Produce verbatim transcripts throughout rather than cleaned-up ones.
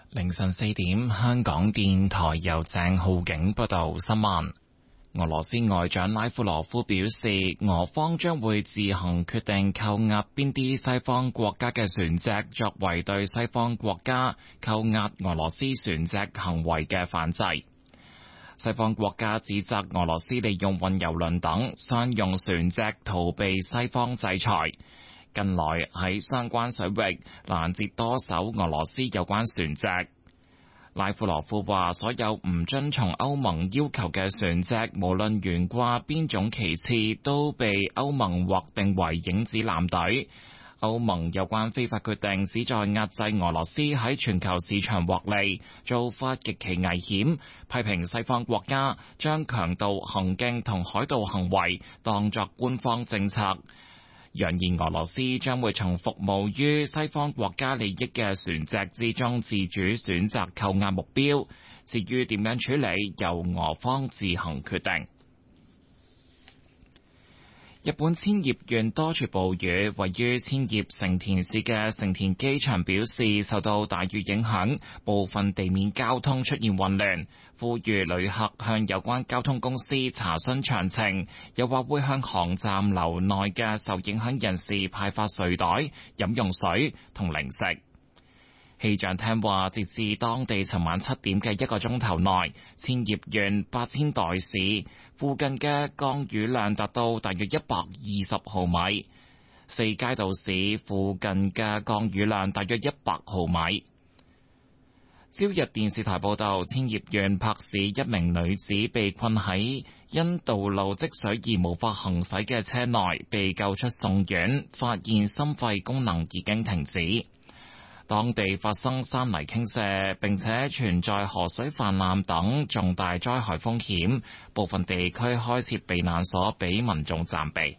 凌晨四點，香港電台由鄭浩景報道新聞。俄羅斯外長拉夫羅夫表示，俄方將會自行決定扣押邊啲西方國家嘅船隻，作為對西方國家扣押俄羅斯船隻行為嘅反制。西方國家指責俄羅斯利用運油輪等商用船隻逃避西方制裁。近來喺相關水域攔截多艘俄羅斯有關船隻。拉夫羅夫話：所有唔遵從歐盟要求嘅船隻，無論懸掛邊種旗幟，都被歐盟劃定為影子艦隊。歐盟有關非法決定旨在壓制俄羅斯喺全球市場獲利，做法極其危險。批評西方國家將強盜行徑同海盜行為當作官方政策。揚言俄羅斯將會從服務於西方國家利益嘅船隻之中自主選擇扣押目標，至於點樣處理，由俄方自行決定。日本千葉縣多處暴雨，位於千葉成田市嘅成田機場表示受到大雨影響，部分地面交通出現混亂，呼籲旅客向有關交通公司查詢詳情，又話會向航站樓內嘅受影響人士派發睡袋、飲用水同零食。氣象廳話，截至當地尋晚七點嘅一個鐘頭內，千葉縣八千代市附近嘅降雨量達到大約一百二十毫米，四階道市附近嘅降雨量大約一百毫米。朝日電視台報道，千葉縣柏市一名女子被困喺因道路積水而無法行駛嘅車內，被救出送院，發現心肺功能已經停止。當地發生山泥傾瀉，並且存在河水泛濫等重大災害風險，部分地區開設避難所俾民眾暫避。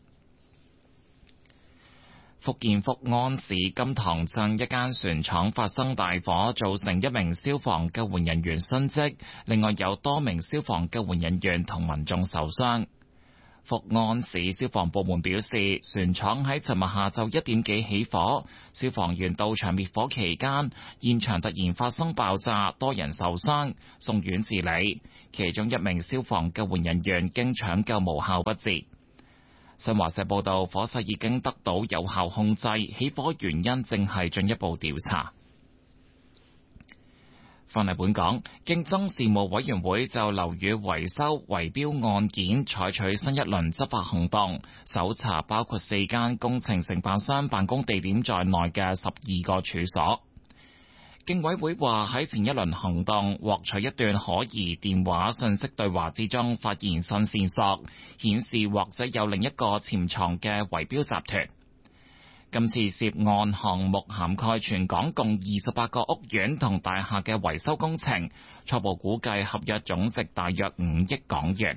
福建福安市金堂鎮一間船廠發生大火，造成一名消防救援人員殉職，另外有多名消防救援人員同民眾受傷。福安市消防部門表示，船廠喺尋日下晝一點幾起火，消防員到場滅火期間，現場突然發生爆炸，多人受傷，送院治理。其中一名消防救援人員經搶救無效不治。新華社報道，火勢已經得到有效控制，起火原因正係進一步調查。翻嚟本港，競爭事務委員會就樓宇維修圍標案件採取新一輪執法行動，搜查包括四間工程承辦商辦公地點在內嘅十二個處所。競委會話喺前一輪行動獲取一段可疑電話訊息對話之中，發現新線索，顯示或者有另一個潛藏嘅圍標集團。今次涉案項目涵蓋全港共二十八個屋苑同大廈嘅維修工程，初步估計合約總值大約五億港元。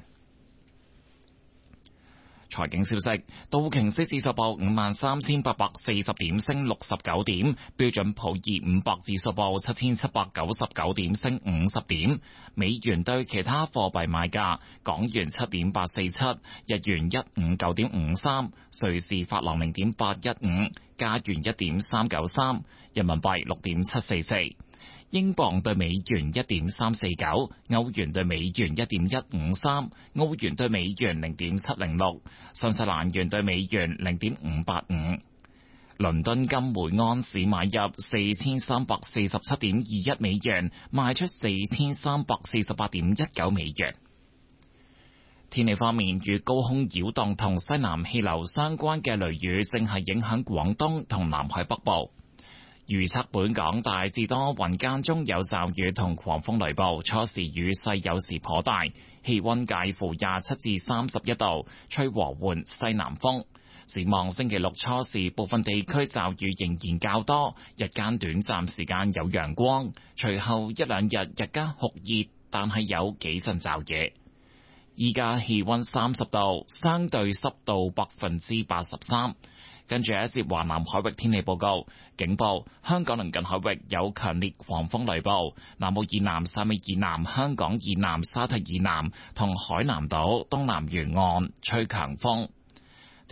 財經消息，道瓊斯指數報五萬三千八百四十點，升六十九點；標準普爾五百指數報七千七百九十九點，升五十點。美元對其他貨幣買價：港元七點八四七，日元一五九點五三，瑞士法郎零點八一五，加元一點三九三，人民幣六點七四四。英鎊對美元一點三四九，歐元對美元一點一五三，澳元對美元零點七零六，新西蘭元對美元零點五八五。倫敦金每安士買入四千三百四十七點二一美元，賣出四千三百四十八點一九美元。天氣方面，與高空擾動同西南氣流相關嘅雷雨正係影響廣東同南海北部。預測本港大致多雲，間中有驟雨同狂風雷暴，初時雨勢有時頗大，氣溫介乎廿七至三十一度，吹和緩西南風。展望星期六初時，部分地區驟雨仍然較多，日間短暫時間有陽光，隨後一兩日日間酷熱，但係有幾陣驟雨。依家氣溫三十度，相對濕度百分之八十三。跟住一節華南海域天氣報告，警報：香港鄰近海域有強烈狂風雷暴，南澳以南、汕尾以南、香港以南、沙堤以南同海南島東南沿岸吹強風。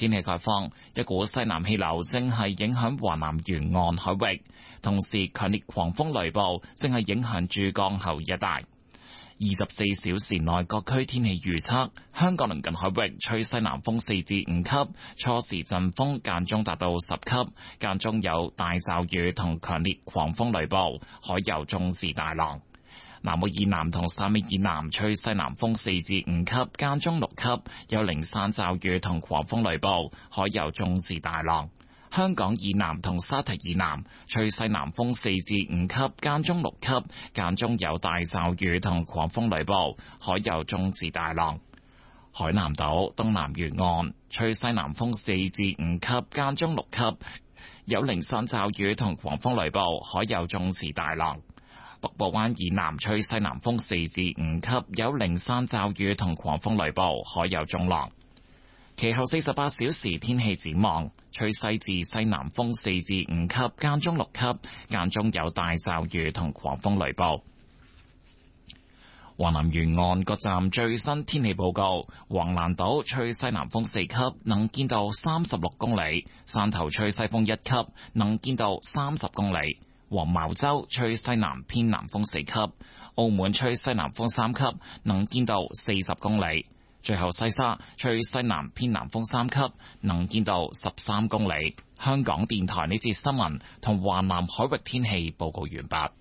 天氣概況，一股西南氣流正係影響華南沿岸海域，同時強烈狂風雷暴正係影響珠江口一帶。二十四小時內各區天氣預測：香港鄰近海域吹西南風四至五級，初時陣風間中達到十級，間中有大驟雨同強烈狂風雷暴，海有中至大浪。南澳以南同汕尾以南吹西南風四至五級，間中六級，有零散驟雨同狂風雷暴，海有中至大浪。香港以南同沙堤以南吹西南風四至五級，間中六級，間中有大驟雨同狂風雷暴，海有中至大浪。海南島東南沿岸吹西南風四至五級，間中六級，有零散驟雨同狂風雷暴，海有中至大浪。北部灣以南吹西南風四至五級，有零散驟雨同狂風雷暴，海有中浪。其後四十八小時天氣展望，吹西至西南風四至五級，間中六級，間中有大驟雨同狂風雷暴。華南沿岸各站最新天氣報告：橫瀾島吹西南風四級，能見度三十六公里；汕頭吹西風一級，能見度三十公里；黃茅洲吹西南偏南風四級；澳門吹西南風三級，能見度四十公里。最後西沙吹西南偏南風三級，能見度十三公里。香港電台呢節新聞同華南海域天氣報告完畢。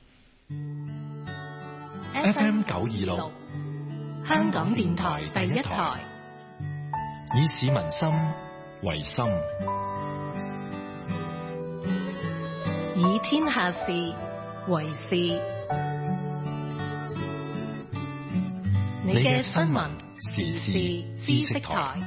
F M 九二六，香港電台第一台，以市民心為心，以天下事為事。你嘅新聞時事知識台。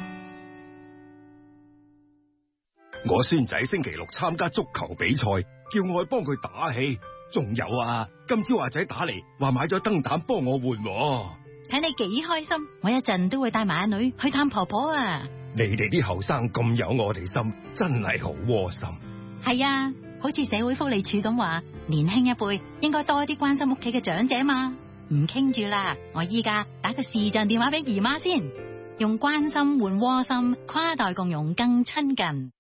我孫仔星期六參加足球比賽，叫我去幫佢打氣。仲有啊，今朝阿仔打嚟話買咗燈膽幫我換。 睇你幾開心，我一陣都會帶埋阿女去探婆婆啊。 你哋啲後生咁有我哋心，真係好窩心。 係啊，好似社會福利署咁話，年輕一輩應該多啲關心屋企嘅長者嘛。唔傾住啦，我依家打個視像電話俾姨媽先，用關心換窩心，跨代共融更親近。